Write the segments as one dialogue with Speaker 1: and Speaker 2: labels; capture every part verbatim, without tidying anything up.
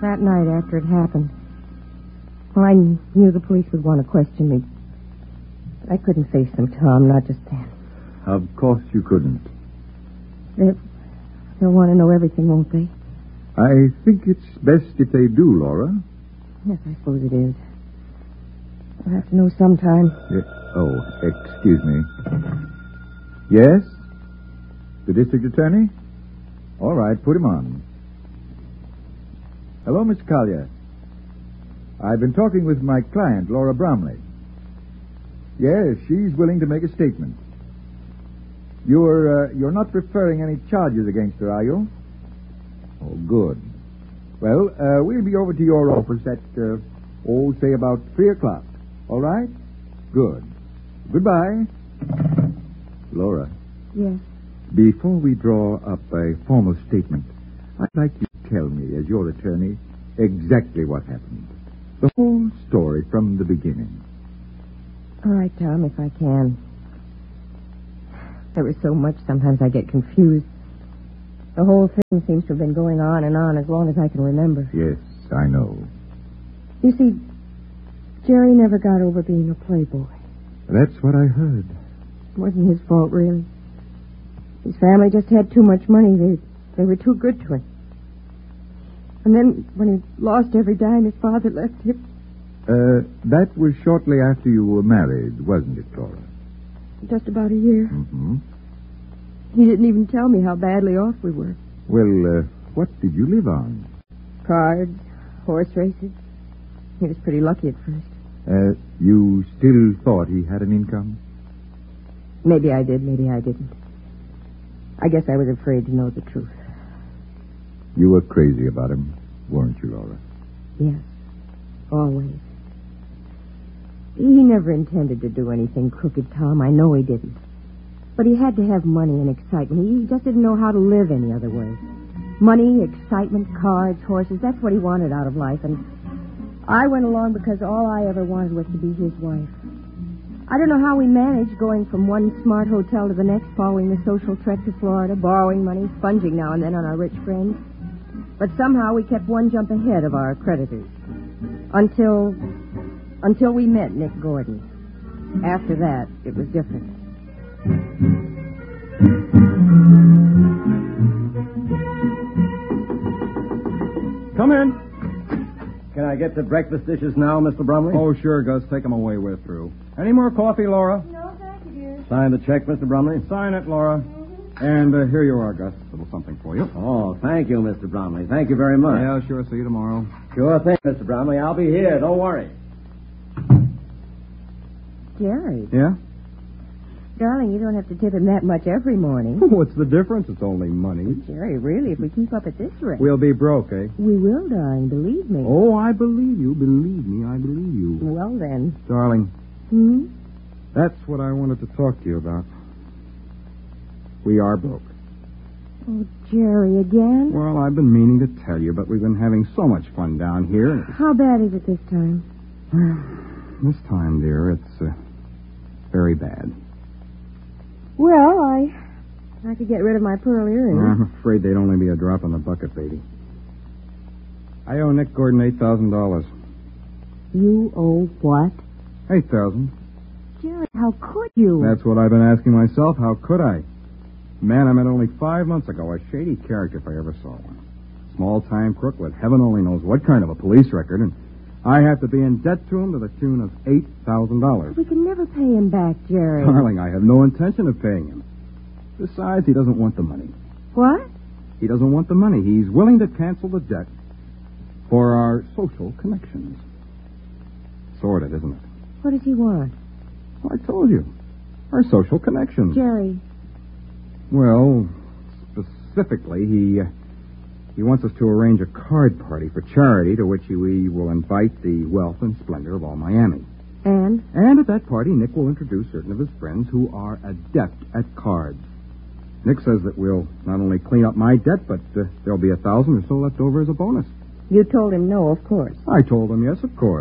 Speaker 1: that night after it happened. Well, I knew the police would want to question me. But I couldn't face them, Tom, not just then.
Speaker 2: Of course you couldn't.
Speaker 1: They, they'll want to know everything, won't they?
Speaker 2: I think it's best if they do, Laura.
Speaker 1: Yes, I suppose it is. I'll have to know sometime.
Speaker 2: Yes. Oh, excuse me. Yes? The district attorney? All right, put him on. Hello, Mister Collier. I've been talking with my client, Laura Bromley. Yes, she's willing to make a statement. You're, uh, you're not preferring any charges against her, are you? Oh, good. Well, uh, we'll be over to your office at, uh, oh, say about three o'clock. All right? Good. Goodbye. Laura.
Speaker 1: Yes?
Speaker 2: Before we draw up a formal statement, I'd like you to tell me, as your attorney, exactly what happened. The whole story from the beginning.
Speaker 1: All right, Tom, if I can. There was so much, sometimes I get confused. The whole thing seems to have been going on and on as long as I can remember.
Speaker 2: Yes, I know.
Speaker 1: You see, Jerry never got over being a playboy.
Speaker 2: That's what I heard.
Speaker 1: It wasn't his fault, really. His family just had too much money. They, they were too good to him. And then, when he lost every dime, his father left him.
Speaker 2: Uh, that was shortly after you were married, wasn't it, Laura?
Speaker 1: Just about a year.
Speaker 2: Mm-hmm.
Speaker 1: He didn't even tell me how badly off we were.
Speaker 2: Well, uh, what did you live on?
Speaker 1: Cards, horse races. He was pretty lucky at first.
Speaker 2: Uh, you still thought he had an income?
Speaker 1: Maybe I did, maybe I didn't. I guess I was afraid to know the truth.
Speaker 2: You were crazy about him, weren't you, Laura?
Speaker 1: Yes, always. He never intended to do anything crooked, Tom. I know he didn't. But he had to have money and excitement. He just didn't know how to live any other way. Money, excitement, cards, horses, that's what he wanted out of life. And I went along because all I ever wanted was to be his wife. I don't know how we managed going from one smart hotel to the next, following the social trek to Florida, borrowing money, sponging now and then on our rich friends. But somehow we kept one jump ahead of our creditors. Until... until we met Nick Gordon. After that, it was different.
Speaker 3: Come in. Can I get the breakfast dishes now, Mister Bromley?
Speaker 4: Oh, sure, Gus. Take them away. We're through. Any more coffee, Laura?
Speaker 1: No, thank you, dear.
Speaker 3: Sign the check, Mister Bromley.
Speaker 4: Sign it, Laura. And uh, here you are, Gus. A little something for you.
Speaker 3: Oh, thank you, Mister Bromley. Thank you very much.
Speaker 4: Yeah, I'll sure see you tomorrow.
Speaker 3: Sure thing, Mister Bromley. I'll be here. Don't worry.
Speaker 1: Jerry.
Speaker 4: Yeah?
Speaker 1: Darling, you don't have to tip him that much every morning.
Speaker 4: What's the difference? It's only money.
Speaker 1: Jerry, really, if we keep up at this rate.
Speaker 4: We'll be broke, eh?
Speaker 1: We will, darling, believe me.
Speaker 4: Oh, I believe you. Believe me, I believe you.
Speaker 1: Well, then.
Speaker 4: Darling.
Speaker 1: Hmm?
Speaker 4: That's what I wanted to talk to you about. We are broke.
Speaker 1: Oh, Jerry, again?
Speaker 4: Well, I've been meaning to tell you, but we've been having so much fun down here.
Speaker 1: How bad is it this time?
Speaker 4: This time, dear, it's uh, very bad.
Speaker 1: Well, I I could get rid of my pearl earrings.
Speaker 4: I'm afraid they'd only be a drop in the bucket, baby. I owe Nick Gordon eight thousand dollars.
Speaker 1: You owe what?
Speaker 4: Eight thousand.
Speaker 1: Jerry, how could you?
Speaker 4: That's what I've been asking myself. How could I? Man I met only five months ago. A shady character if I ever saw one. Small-time crook with heaven only knows what kind of a police record, and I have to be in debt to him to the tune of eight thousand dollars.
Speaker 1: We can never pay him back, Jerry.
Speaker 4: Darling, I have no intention of paying him. Besides, he doesn't want the money.
Speaker 1: What?
Speaker 4: He doesn't want the money. He's willing to cancel the debt for our social connections. Sordid, isn't it?
Speaker 1: What does he want?
Speaker 4: Well, I told you. Our social connections.
Speaker 1: Jerry.
Speaker 4: Well, specifically, he... Uh, He wants us to arrange a card party for charity to which we will invite the wealth and splendor of all Miami.
Speaker 1: And?
Speaker 4: And at that party, Nick will introduce certain of his friends who are adept at cards. Nick says that we'll not only clean up my debt, but uh, there'll be a thousand or so left over as a bonus.
Speaker 1: You told him no, of course.
Speaker 4: I told him yes, of course.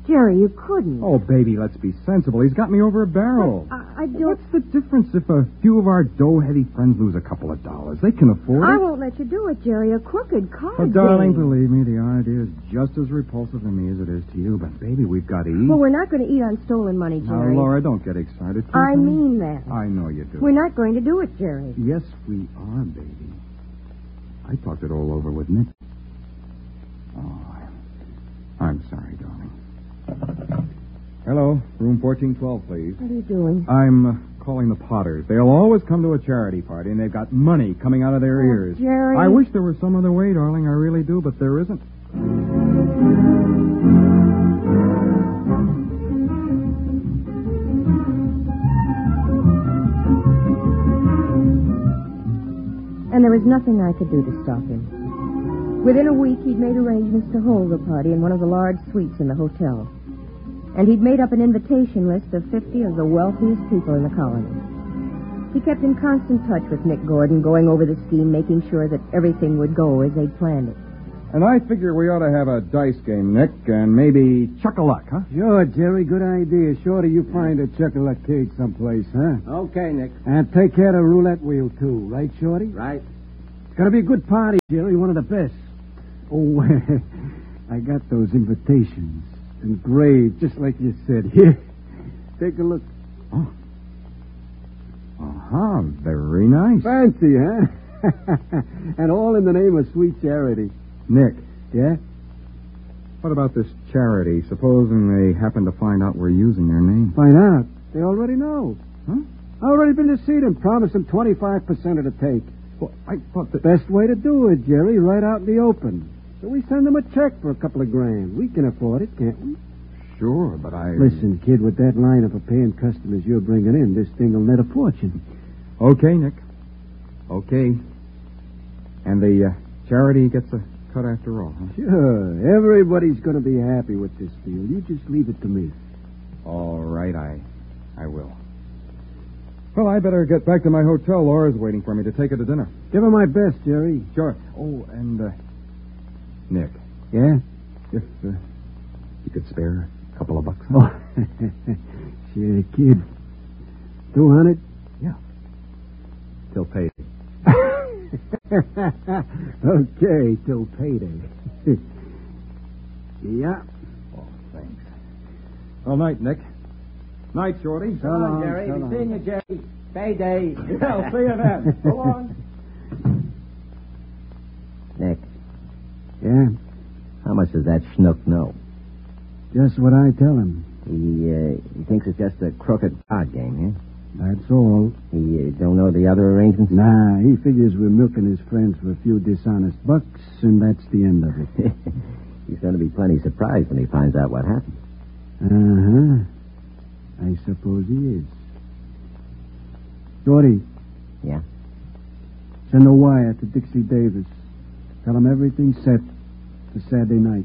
Speaker 1: Jerry, you couldn't.
Speaker 4: Oh, baby, let's be sensible. He's got me over a barrel.
Speaker 1: I, I don't...
Speaker 4: What's the difference if a few of our dough-heavy friends lose a couple of dollars? They can afford
Speaker 1: I
Speaker 4: it.
Speaker 1: won't let you do it, Jerry. A crooked card
Speaker 4: Oh, darling,
Speaker 1: game.
Speaker 4: believe me, the idea is just as repulsive to me as it is to you. But, baby, we've got to eat.
Speaker 1: Well, we're not going to eat on stolen money,
Speaker 4: Now,
Speaker 1: Jerry.
Speaker 4: Laura, don't get excited.
Speaker 1: I
Speaker 4: Please.
Speaker 1: mean that.
Speaker 4: I know you do.
Speaker 1: We're not going to do it, Jerry.
Speaker 4: Yes, we are, baby. I talked it all over with Nick. Oh, I'm sorry, darling. Hello, room fourteen twelve, please.
Speaker 1: What are you doing?
Speaker 4: I'm uh, calling the Potters. They'll always come to a charity party, and they've got money coming out of their
Speaker 1: Oh,
Speaker 4: ears.
Speaker 1: Jerry.
Speaker 4: I wish there was some other way, darling. I really do, but there isn't.
Speaker 1: And there was nothing I could do to stop him. Within a week, he'd made arrangements to hold the party in one of the large suites in the hotel. And he'd made up an invitation list of fifty of the wealthiest people in the colony. He kept in constant touch with Nick Gordon, going over the scheme, making sure that everything would go as they'd planned it.
Speaker 4: And I figure we ought to have a dice game, Nick, and maybe chuck-a-luck, huh?
Speaker 5: Sure, Jerry, good idea. Shorty, you find a chocolate cake someplace, huh?
Speaker 3: Okay, Nick.
Speaker 5: And take care of the roulette wheel, too. Right, Shorty?
Speaker 3: Right.
Speaker 5: It's gonna be a good party, Jerry. One of the best. Oh, I got those invitations. Engraved, just like you said. Here, take a look.
Speaker 4: Oh. Uh-huh, very nice.
Speaker 5: Fancy, huh? And all in the name of sweet charity.
Speaker 4: Nick,
Speaker 5: Yeah?
Speaker 4: what about this charity? Supposing they happen to find out we're using their name.
Speaker 5: Find out. They already know.
Speaker 4: Huh?
Speaker 5: I already been to see them. Promised them twenty-five percent of the take.
Speaker 4: Well, I thought that...
Speaker 5: Best way to do it, Jerry, right out in the open. So we send them a check for a couple of grand. We can afford it, can't we?
Speaker 4: Sure, but I...
Speaker 5: Listen, kid, with that line of paying customers you're bringing in, this thing will net a fortune.
Speaker 4: Okay, Nick. Okay. And the uh, charity gets a cut after all, huh?
Speaker 5: Sure. Everybody's going to be happy with this deal. You just leave it to me.
Speaker 4: All right, I... I will. Well, I better get back to my hotel. Laura's waiting for me to take her to dinner.
Speaker 5: Give her my best, Jerry.
Speaker 4: Sure. Oh, and, uh... Nick,
Speaker 5: Yeah?
Speaker 4: if uh, you could spare a couple of bucks.
Speaker 5: Oh, sure, kid. Two hundred?
Speaker 4: Yeah. Till payday.
Speaker 5: Okay, till payday. Yeah.
Speaker 4: Oh, thanks. Well, night, Nick. Night, Shorty.
Speaker 5: So long,
Speaker 3: Jerry.
Speaker 5: so
Speaker 3: Be
Speaker 5: long.
Speaker 3: seeing you, Jerry. Payday.
Speaker 4: Yeah, I'll see you then. So long.
Speaker 3: Nick,
Speaker 5: Yeah?
Speaker 3: how much does that schnook know?
Speaker 5: Just what I tell him.
Speaker 3: He uh, he thinks it's just a crooked card game,
Speaker 5: That's all.
Speaker 3: yeah? He uh, don't know the other arrangements?
Speaker 5: Nah, he figures we're milking his friends for a few dishonest bucks, and that's the end of it.
Speaker 3: He's going to be plenty surprised when he finds out what happened.
Speaker 5: Uh-huh. I suppose he is. Shorty,
Speaker 3: Yeah?
Speaker 5: send a wire to Dixie Davis. Tell him everything's set for Saturday night.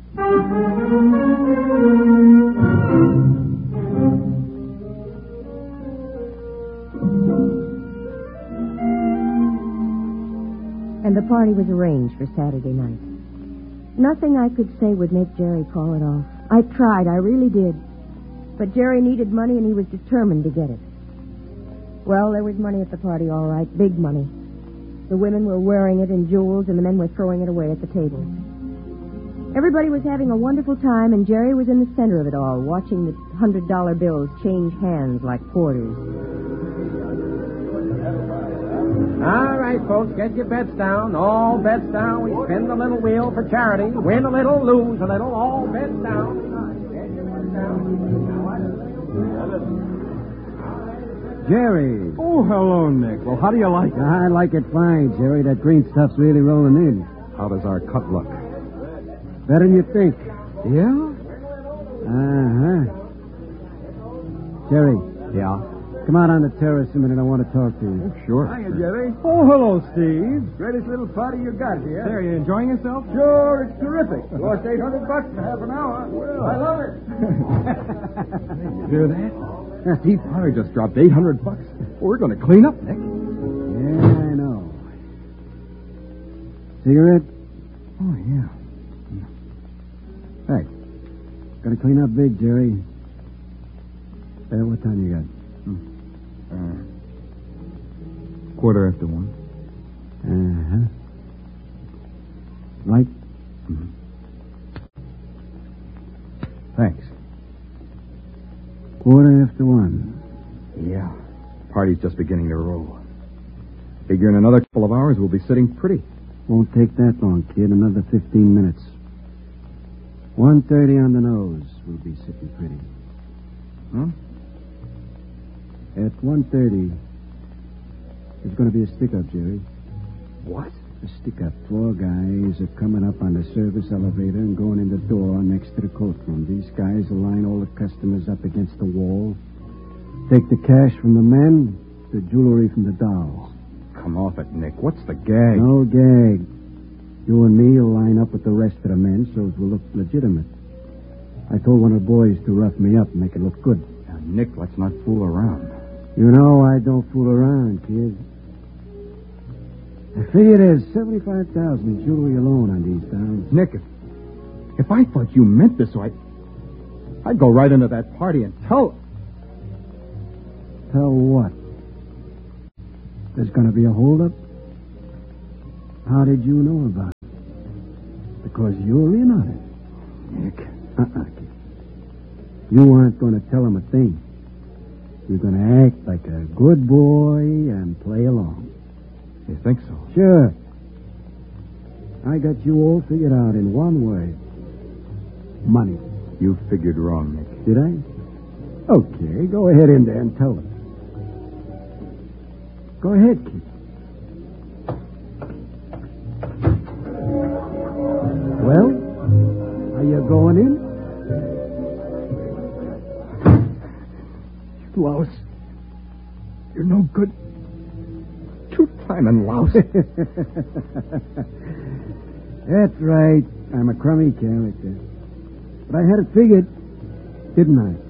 Speaker 1: And the party was arranged for Saturday night. Nothing I could say would make Jerry call it off. I tried, I really did. But Jerry needed money, and he was determined to get it. Well, there was money at the party, all right, big money. The women were wearing it in jewels, and the men were throwing it away at the table. Everybody was having a wonderful time, and Jerry was in the center of it all, watching the hundred-dollar bills change hands like quarters.
Speaker 3: All right, folks, get your bets down. All bets down. We spin the little wheel for charity. Win a little, lose a little. All bets down. Get your bets down.
Speaker 5: Jerry.
Speaker 4: Oh, hello, Nick. Well, how do you like it?
Speaker 5: I like it fine, Jerry. That green stuff's really rolling in.
Speaker 4: How does our cut look?
Speaker 5: Better than you think.
Speaker 4: Yeah?
Speaker 5: Uh-huh. Jerry,
Speaker 4: Yeah.
Speaker 5: come out on the terrace a minute. I want to talk to you.
Speaker 4: Sure.
Speaker 2: Jerry.
Speaker 4: Oh, hello, Steve.
Speaker 2: Greatest little party you got here.
Speaker 4: There, you enjoying yourself?
Speaker 2: Sure, it's terrific. Lost eight hundred bucks in half an hour. Well, I love it.
Speaker 4: Hear that? Steve Potter just dropped eight hundred bucks. We're going to clean up, Nick.
Speaker 5: Yeah, I know. Cigarette?
Speaker 4: Oh, yeah. Hey,
Speaker 5: Gotta clean up big, Jerry. Uh, what time you got?
Speaker 4: Uh, quarter after one.
Speaker 5: Uh-huh. Light?
Speaker 4: Mm-hmm. Thanks.
Speaker 5: Quarter after one.
Speaker 4: Yeah. Party's just beginning to roll. Figure in another couple of hours we'll be sitting pretty.
Speaker 5: Won't take that long, kid. Another fifteen minutes. one thirty on the nose. We'll be sitting pretty.
Speaker 4: Huh?
Speaker 5: At one thirty, there's going to be a stick-up, Jerry.
Speaker 4: What?
Speaker 5: A stick-up. Four guys are coming up on the service elevator and going in the door next to the coat room. These guys will line all the customers up against the wall, take the cash from the men, the jewelry from the dolls.
Speaker 4: Come off it, Nick. What's the gag?
Speaker 5: No gag. You and me will line up with the rest of the men so it will look legitimate. I told one of the boys to rough me up and make it look good.
Speaker 4: Now, Nick, let's not fool around.
Speaker 5: You know I don't fool around, kid. I figure there's seventy-five thousand in jewelry alone on these downs.
Speaker 4: Nick, if, if I thought you meant this, I'd, I'd go right into that party and tell...
Speaker 5: Tell what? There's going to be a holdup? How did you know about it? Because you're in on it.
Speaker 4: Nick.
Speaker 5: Uh-uh, kid. You aren't going to tell him a thing. You're going to act like a good boy and play along.
Speaker 4: You think so?
Speaker 5: Sure. I got you all figured out in one word. Money.
Speaker 4: You figured wrong, Nick.
Speaker 5: Did I? Okay, go ahead in there and tell them. Go ahead, kid. Well, are you going in?
Speaker 4: You louse. You're no good. Two-timing louse.
Speaker 5: That's right. I'm a crummy character. But I had it figured, didn't I?